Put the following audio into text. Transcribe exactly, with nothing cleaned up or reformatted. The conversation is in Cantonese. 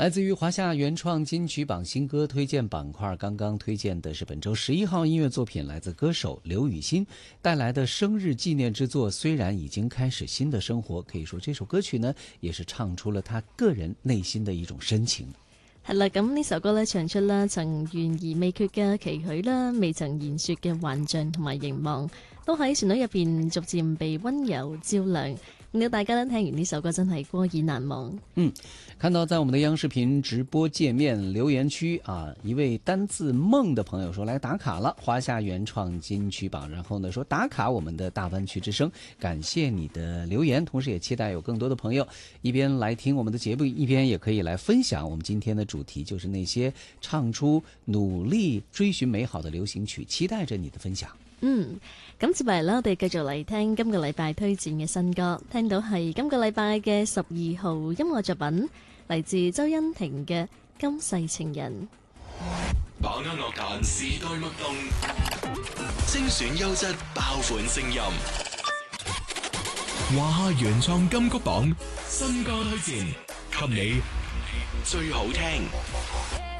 来自于华夏原创金曲榜新歌推荐板块，刚刚推荐的是本周十一号音乐作品，来自歌手刘雨昕带来的生日纪念之作。虽然已經開始新的生活，可以說這首歌曲呢，也是唱出了他個人內心的一種深情。 係啦，咁呢首歌咧唱出啦曾懸而未決嘅期許啦，未曾言說嘅幻象同埋凝望，都喺旋律入邊逐漸被溫柔照亮。令到大家咧聽完呢首歌真係過耳難忘。 嗯，看到在我們的央視頻直播界面留言區啊，一位單字夢的朋友說來打卡了華夏原創金曲榜，然後呢說打卡我們的大灣區之聲，感謝你的留言，同時也期待有更多的朋友一邊來聽我們的節目，一邊也可以來分享我們今天的主題，就是那些唱出努力追尋美好的流行曲，期待着你的分享。 嗯，咁接嚟啦，我哋繼續嚟聽今個禮拜推薦嘅新歌，聽到係今個禮拜嘅十二號音樂作品，嚟自周欣婷嘅《今世情人》。 把握樂壇時代脈動，精選優質爆款聲音，華夏原創金曲榜新歌推薦，給你最好聽。